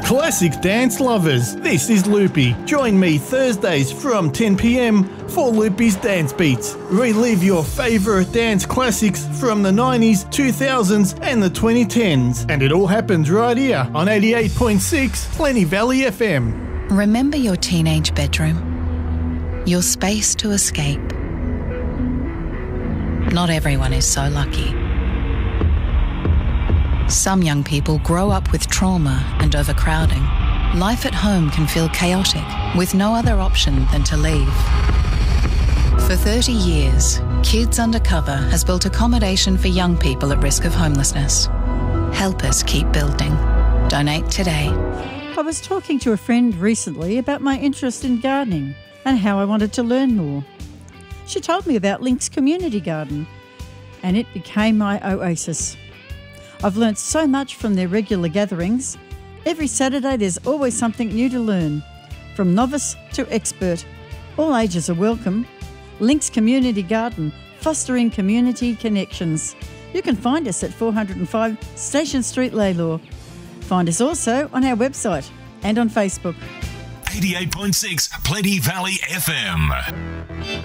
Classic dance lovers, this is Loopy. Join me Thursdays from 10 p.m. for Loopy's Dance Beats. Relive your favourite dance classics from the 90s, 2000s and the 2010s. And it all happens right here on 88.6 Plenty Valley FM. Remember your teenage bedroom? Your space to escape? Not everyone is so lucky. Some young people grow up with trauma and overcrowding. Life at home can feel chaotic, with no other option than to leave. For 30 years, Kids Undercover has built accommodation for young people at risk of homelessness. Help us keep building. Donate today. I was talking to a friend recently about my interest in gardening and how I wanted to learn more. She told me about Link's Community Garden, and it became my oasis. I've learnt so much from their regular gatherings. Every Saturday there's always something new to learn. From novice to expert, all ages are welcome. Link's Community Garden, fostering community connections. You can find us at 405 Station Street, Lalor. Find us also on our website and on Facebook. 88.6 Plenty Valley FM.